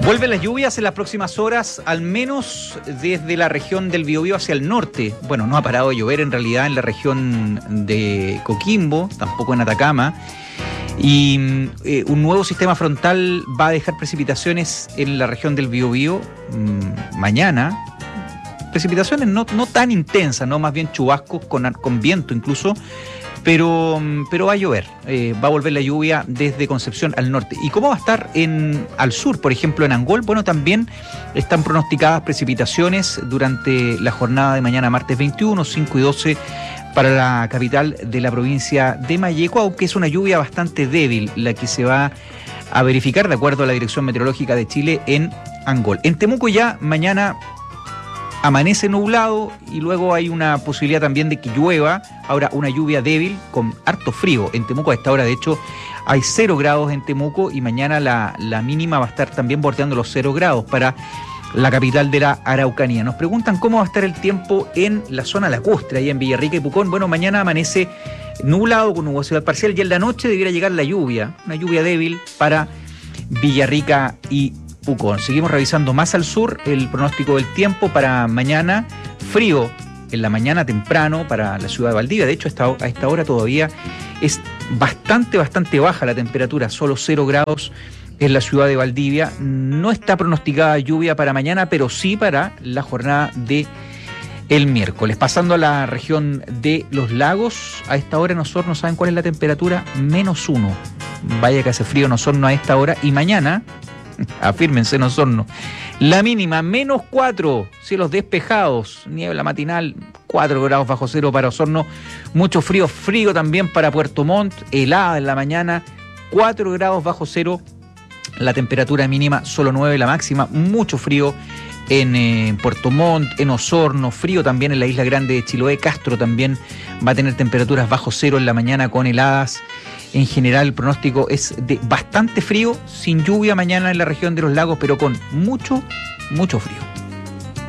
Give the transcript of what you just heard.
Vuelven las lluvias en las próximas horas, al menos desde la región del Biobío hacia el norte. Bueno, no ha parado de llover en realidad en la región de Coquimbo, tampoco en Atacama. Y un nuevo sistema frontal va a dejar precipitaciones en la región del Biobío mañana. Precipitaciones no tan intensas, ¿no? Más bien chubascos con viento incluso. Pero va a llover, va a volver la lluvia desde Concepción al norte. ¿Y cómo va a estar al sur, por ejemplo en Angol? Bueno, también están pronosticadas precipitaciones durante la jornada de mañana martes 21, 5 y 12 para la capital de la provincia de Malleco, aunque es una lluvia bastante débil la que se va a verificar de acuerdo a la Dirección Meteorológica de Chile en Angol. En Temuco ya mañana amanece nublado y luego hay una posibilidad también de que llueva. Ahora una lluvia débil con harto frío. En Temuco a esta hora de hecho hay 0 grados en Temuco y mañana la mínima va a estar también bordeando los 0 grados para la capital de la Araucanía. Nos preguntan cómo va a estar el tiempo en la zona lacustre, ahí en Villarrica y Pucón. Bueno, mañana amanece nublado con nubosidad parcial y en la noche debiera llegar la lluvia, una lluvia débil para Villarrica y Pucón. Seguimos revisando más al sur el pronóstico del tiempo para mañana. Frío en la mañana temprano para la ciudad de Valdivia. De hecho, a esta hora todavía es bastante baja la temperatura, solo 0 grados en la ciudad de Valdivia. No está pronosticada lluvia para mañana, pero sí para la jornada de el miércoles. Pasando a la región de los lagos, a esta hora en Osorno, ¿saben cuál es la temperatura? -1. Vaya que hace frío en Osorno a esta hora. Y mañana, afírmense en Osorno, la mínima -4, cielos despejados, niebla matinal, 4 grados bajo cero para Osorno, mucho frío también para Puerto Montt, helada en la mañana, 4 grados bajo cero, la temperatura mínima solo 9, la máxima, mucho frío en Puerto Montt, en Osorno, frío también en la isla grande de Chiloé. Castro también va a tener temperaturas bajo cero en la mañana con heladas. En general el pronóstico es de bastante frío, sin lluvia mañana en la región de los lagos, pero con mucho frío.